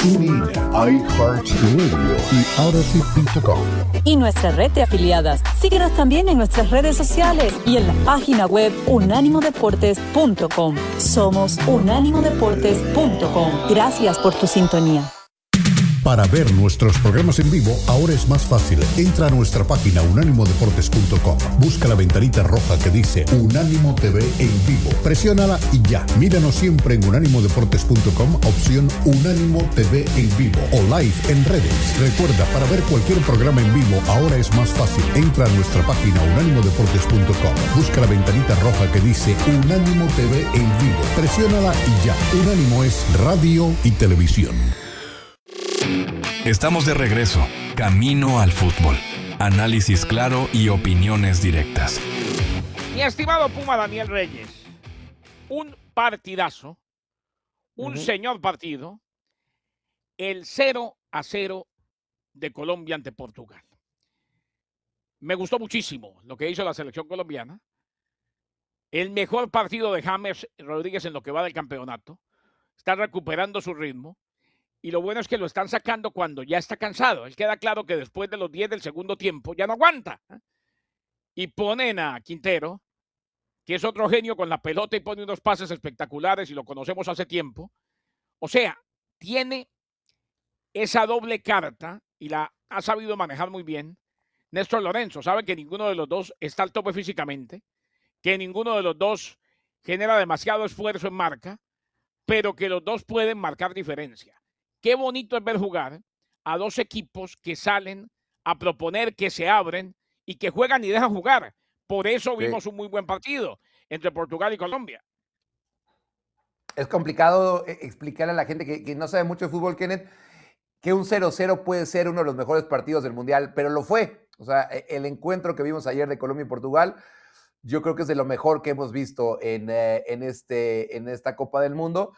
TuneIn, iHeartRadio y Odyssey.com. Y nuestra red de afiliadas. Síguenos también en nuestras redes sociales y en la página web unánimodeportes.com. Somos unánimodeportes.com. Gracias por tu sintonía. Para ver nuestros programas en vivo, ahora es más fácil. Entra a nuestra página unánimodeportes.com. Busca la ventanita roja que dice Unánimo TV en vivo. Presiónala y ya. Míranos siempre en unánimodeportes.com, opción Unánimo TV en vivo o live en redes. Recuerda, para ver cualquier programa en vivo, ahora es más fácil. Entra a nuestra página unánimodeportes.com. Busca la ventanita roja que dice Unánimo TV en vivo. Presiónala y ya. Unánimo es radio y televisión. Estamos de regreso, camino al fútbol. Análisis claro y opiniones directas. Mi estimado Puma Daniel Reyes, un partidazo, un señor partido, el 0-0 de Colombia ante Portugal. Me gustó muchísimo lo que hizo la selección colombiana. El mejor partido de James Rodríguez en lo que va del campeonato. Está recuperando su ritmo. Y lo bueno es que lo están sacando cuando ya está cansado. Él queda claro que después de los 10 del segundo tiempo ya no aguanta. Y ponen a Quintero, que es otro genio con la pelota y pone unos pases espectaculares y lo conocemos hace tiempo. O sea, tiene esa doble carta y la ha sabido manejar muy bien. Néstor Lorenzo sabe que ninguno de los dos está al tope físicamente, que ninguno de los dos genera demasiado esfuerzo en marca, pero que los dos pueden marcar diferencia. Qué bonito es ver jugar a dos equipos que salen a proponer, que se abren y que juegan y dejan jugar. Por eso vimos un muy buen partido entre Portugal y Colombia. Es complicado explicarle a la gente que no sabe mucho de fútbol, Kenneth, que un 0-0 puede ser uno de los mejores partidos del Mundial, pero lo fue. O sea, el encuentro que vimos ayer de Colombia y Portugal, yo creo que es de lo mejor que hemos visto en esta Copa del Mundo.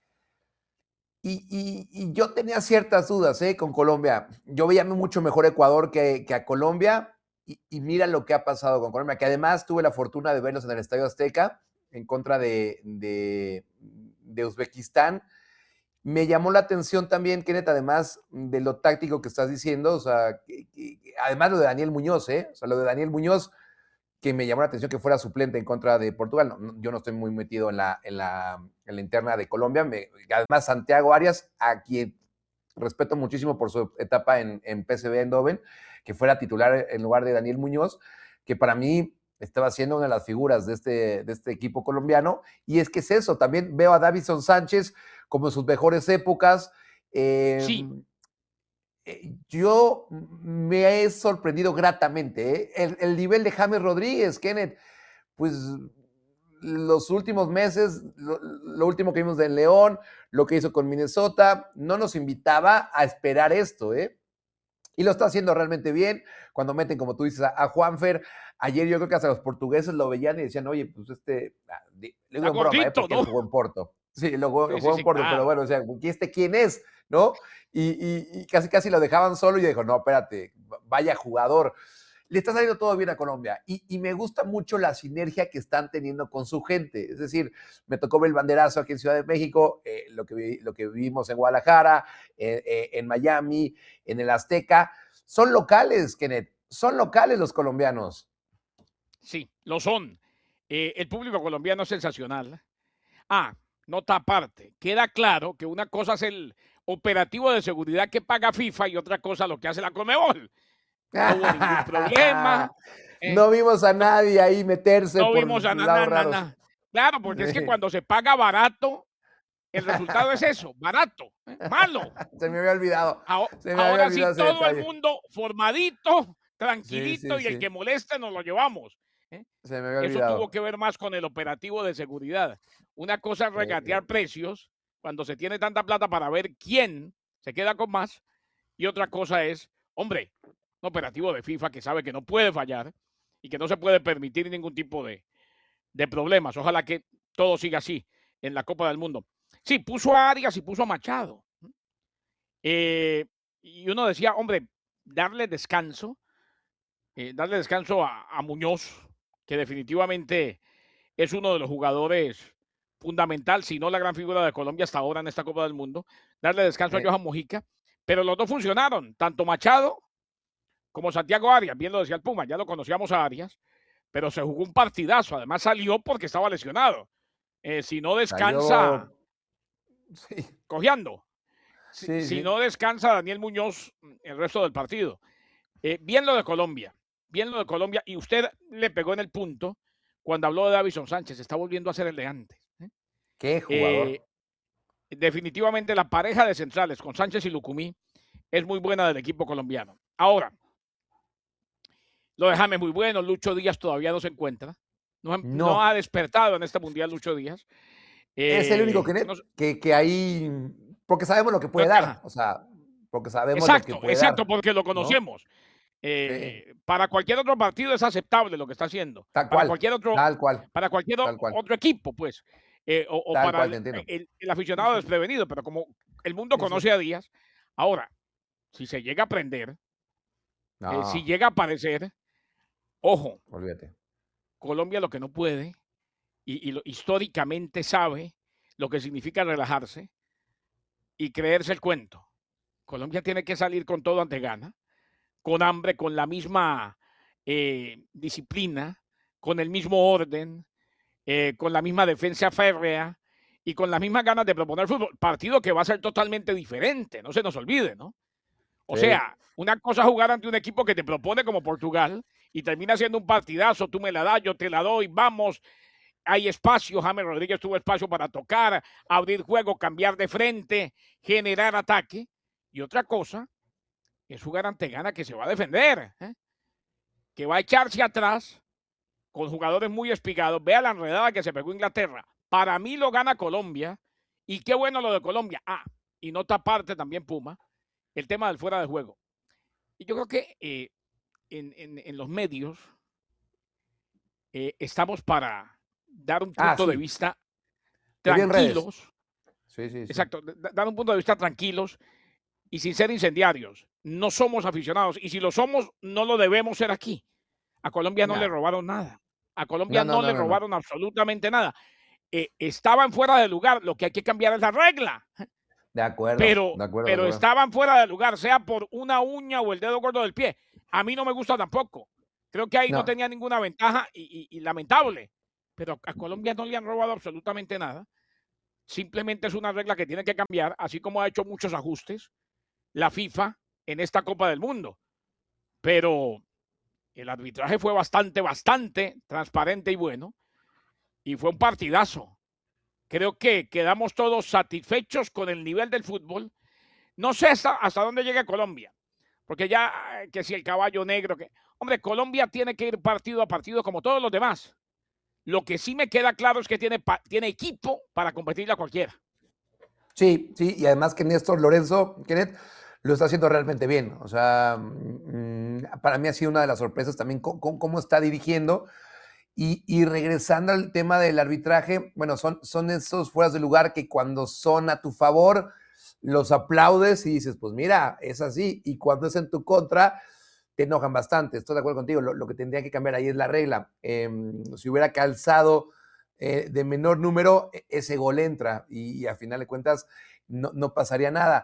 Y yo tenía ciertas dudas con Colombia. Yo veía mucho mejor Ecuador que a Colombia y mira lo que ha pasado con Colombia, que además tuve la fortuna de verlos en el Estadio Azteca en contra de Uzbekistán. Me llamó la atención también, Kenneth, además de lo táctico que estás diciendo, o sea, además lo de Daniel Muñoz, o sea, lo de Daniel Muñoz, que me llamó la atención que fuera suplente en contra de Portugal. Yo no estoy muy metido en la interna de Colombia. Además, Santiago Arias, a quien respeto muchísimo por su etapa en PSV Eindhoven, que fuera titular en lugar de Daniel Muñoz, que para mí estaba siendo una de las figuras de este equipo colombiano. Y es que es eso, también veo a Davinson Sánchez como en sus mejores épocas. Sí. Yo me he sorprendido gratamente. El nivel de James Rodríguez, Kenneth, pues los últimos meses, lo último que vimos de León, lo que hizo con Minnesota, no nos invitaba a esperar esto, y lo está haciendo realmente bien. Cuando meten, como tú dices, a Juanfer, ayer yo creo que hasta los portugueses lo veían y decían, oye, pues le digo en broma, porque ¿no? él jugó en Porto. Sí, lo jugó en Porto, claro. Pero bueno, o sea, ¿quién es? ¿No? Y casi lo dejaban solo y yo dijo, no, espérate, vaya jugador. Le está saliendo todo bien a Colombia y me gusta mucho la sinergia que están teniendo con su gente. Es decir, me tocó ver el banderazo aquí en Ciudad de México, lo que vivimos en Guadalajara, en Miami, en el Azteca. Son locales, Kenneth, son locales los colombianos. Sí, lo son. El público colombiano es sensacional. Nota aparte, queda claro que una cosa es el operativo de seguridad que paga FIFA y otra cosa lo que hace la Conmebol. No hubo ningún problema. No vimos a nadie ahí meterse no por vimos a lados raros. Claro, porque es que cuando se paga barato, el resultado es eso, barato, malo. Se me había olvidado. Ahora sí, todo el mundo formadito, tranquilito, Sí. y el que moleste nos lo llevamos. Se me había Eso olvidado. tuvo que ver más con el operativo de seguridad. Una cosa es regatear precios cuando se tiene tanta plata para ver quién se queda con más, y otra cosa es, hombre, un operativo de FIFA que sabe que no puede fallar y que no se puede permitir ningún tipo de problemas. Ojalá que todo siga así en la Copa del Mundo. Sí, puso a Arias y puso a Machado. Y uno decía, hombre, darle descanso a Muñoz, que definitivamente es uno de los jugadores fundamental, si no la gran figura de Colombia hasta ahora en esta Copa del Mundo, darle descanso a Sí. Johan Mojica, pero los dos funcionaron, tanto Machado como Santiago Arias, bien lo decía el Puma, ya lo conocíamos a Arias, pero se jugó un partidazo, además salió porque estaba lesionado. Si no descansa, Salió. Sí, cojeando. sí, Si sí. no descansa Daniel Muñoz el resto del partido. Bien lo de Colombia, y usted le pegó en el punto cuando habló de Davison Sánchez, está volviendo a ser el de antes. Qué Eh, jugador. definitivamente la pareja de centrales con Sánchez y Lucumí es muy buena del equipo colombiano. Ahora, lo de James muy bueno, Lucho Díaz todavía no se encuentra, no ha No. despertado en este mundial Lucho Díaz. Es el único No, que ahí, porque sabemos lo que puede dar, ajá, o sea, porque sabemos lo que exacto, puede dar, porque lo ¿no? conocemos. Sí, Para cualquier otro partido es aceptable lo que está haciendo. tal cual, tal cual, Para cualquier tal cual, otro equipo, pues. O tal para cual, te entiendo. el aficionado desprevenido, pero como el mundo Sí, sí. conoce a Díaz, ahora, si se llega a prender, si No, llega a aparecer, ojo, olvídate. Colombia lo que no puede, históricamente sabe lo que significa relajarse y creerse el cuento. Colombia tiene que salir con todo ante Ghana, con hambre, con la misma disciplina, con el mismo orden, con la misma defensa férrea y con las mismas ganas de proponer fútbol. Partido que va a ser totalmente diferente, no se nos olvide, ¿no? O Sí, sea, una cosa es jugar ante un equipo que te propone como Portugal y termina siendo un partidazo, tú me la das, yo te la doy, vamos, hay espacio, James Rodríguez tuvo espacio para tocar, abrir juego, cambiar de frente, generar ataque. Y otra cosa es jugar ante Ghana que se va a defender, que va a echarse atrás con jugadores muy espigados. Vea la enredada que se pegó Inglaterra. Para mí lo gana Colombia. Y qué bueno lo de Colombia. Y nota aparte también Puma, el tema del fuera de juego. Y yo creo que en los medios estamos para dar un punto de sí, vista lo vi en redes. tranquilos. Sí, sí, sí. Exacto, dar un punto de vista tranquilos y sin ser incendiarios. No somos aficionados. Y si lo somos, no lo debemos ser aquí. A Colombia no le No, robaron nada. A Colombia no, no, no no, le no, no. robaron absolutamente nada. Estaban fuera de lugar. Lo que hay que cambiar es la regla. De acuerdo, Pero, de acuerdo, de pero acuerdo. estaban fuera de lugar, sea por una uña o el dedo gordo del pie. A mí no me gusta tampoco. Creo que ahí no No, tenía ninguna ventaja y lamentable. Pero a Colombia no le han robado absolutamente nada. Simplemente es una regla que tiene que cambiar, así como ha hecho muchos ajustes la FIFA en esta Copa del Mundo. Pero el arbitraje fue bastante transparente y bueno. Y fue un partidazo. Creo que quedamos todos satisfechos con el nivel del fútbol. No sé hasta dónde llega Colombia, porque ya que si el caballo negro, que hombre, Colombia tiene que ir partido a partido como todos los demás. Lo que sí me queda claro es que tiene equipo para competirle a cualquiera. sí, sí, y además que Néstor Lorenzo, Kenneth, lo está haciendo realmente bien. O sea, para mí ha sido una de las sorpresas también cómo está dirigiendo. Y regresando al tema del arbitraje, bueno, son esos fueras de lugar que cuando son a tu favor, los aplaudes y dices, pues mira, es así. Y cuando es en tu contra, te enojan bastante. Estoy de acuerdo contigo. Lo que tendría que cambiar ahí es la regla. Si hubiera calzado de menor número, ese gol entra y a final de cuentas no pasaría nada.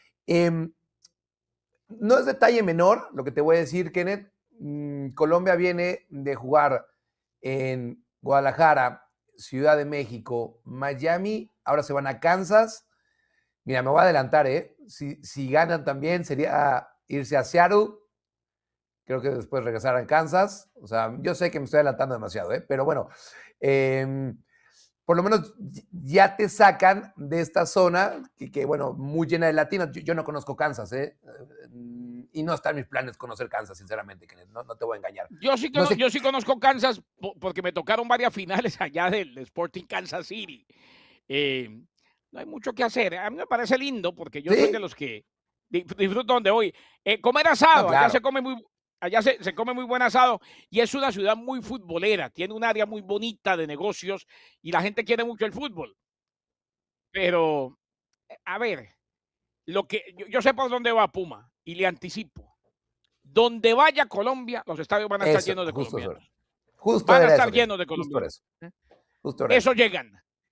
No es detalle menor lo que te voy a decir, Kenneth. Colombia viene de jugar en Guadalajara, Ciudad de México, Miami, ahora se van a Kansas. Mira, me voy a adelantar, ¿eh? Si ganan también sería irse a Seattle, creo que después regresar a Kansas. O sea, yo sé que me estoy adelantando demasiado, ¿eh? Pero bueno, por lo menos ya te sacan de esta zona que bueno, muy llena de latinos. Yo no conozco Kansas, ¿eh? Y no está en mis planes conocer Kansas, sinceramente, que no te voy a engañar. No sé. Yo sí conozco Kansas porque me tocaron varias finales allá del Sporting Kansas City. No hay mucho que hacer. A mí me parece lindo porque yo soy de ¿Sí? los que disfruto donde voy. Comer No, asado, claro. allá se come muy buen asado y es una ciudad muy futbolera, tiene un área muy bonita de negocios y la gente quiere mucho el fútbol. Pero, a ver, yo sé por dónde va Puma y le anticipo. Donde vaya Colombia, los estadios van a estar Eso, llenos de justo eso. colombianos. Justo Van a era estar eso, Kenneth. llenos de Justo era colombianos. eso. Justo era Eso eso. llegan.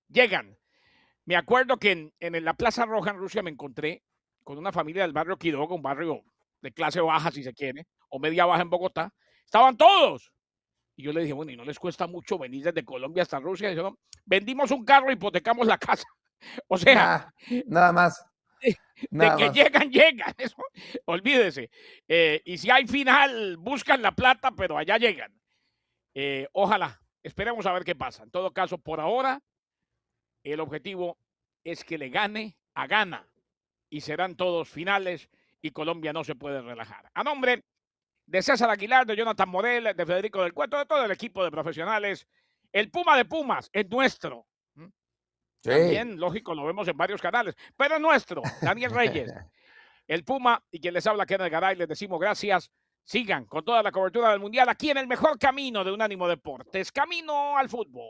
llegan. Me acuerdo que en la Plaza Roja en Rusia me encontré con una familia del barrio Quiroga, un barrio de clase baja, si se quiere, o media baja en Bogotá. Estaban todos. Y yo le dije, bueno, ¿y no les cuesta mucho venir desde Colombia hasta Rusia? Y dijo, no, vendimos un carro y hipotecamos la casa. O sea, nada más. De que llegan. Eso, olvídese. Y si hay final, buscan la plata, pero allá llegan. Ojalá. Esperemos a ver qué pasa. En todo caso, por ahora, el objetivo es que le gane a Ghana. Y serán todos finales y Colombia no se puede relajar. A nombre de César Aguilar, de Jonathan Morel, de Federico del Cueto, de todo el equipo de profesionales, el Puma de Pumas es nuestro. Sí. También, lógico, lo vemos en varios canales, pero es nuestro, Daniel Reyes. El Puma y quien les habla, Kenneth Garay, les decimos gracias. Sigan con toda la cobertura del Mundial aquí en el mejor camino de Unánimo Deportes, camino al fútbol.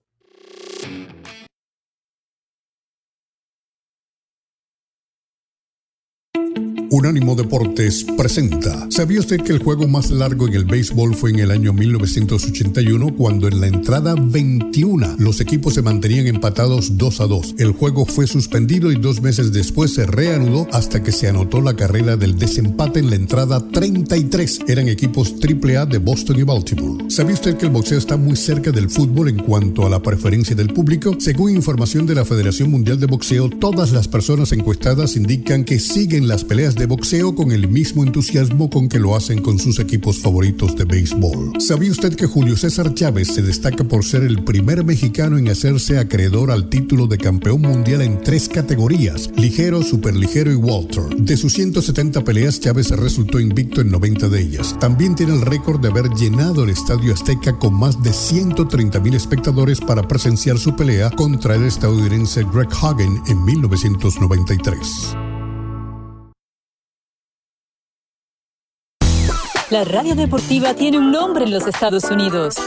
Unánimo Deportes presenta. ¿Sabía usted que el juego más largo en el béisbol fue en el año 1981, cuando en la entrada 21 los equipos se mantenían empatados 2-2? El juego fue suspendido y 2 meses después se reanudó hasta que se anotó la carrera del desempate en la entrada 33. Eran equipos AAA de Boston y Baltimore. ¿Sabía usted que el boxeo está muy cerca del fútbol en cuanto a la preferencia del público? Según información de la Federación Mundial de Boxeo, todas las personas encuestadas indican que siguen las peleas de boxeo con el mismo entusiasmo con que lo hacen con sus equipos favoritos de béisbol. ¿Sabía usted que Julio César Chávez se destaca por ser el primer mexicano en hacerse acreedor al título de campeón mundial en 3 categorías: ligero, superligero y welter? De sus 170 peleas, Chávez resultó invicto en 90 de ellas. También tiene el récord de haber llenado el Estadio Azteca con más de 130,000 espectadores para presenciar su pelea contra el estadounidense Greg Hagen en 1993. La radio deportiva tiene un nombre en los Estados Unidos.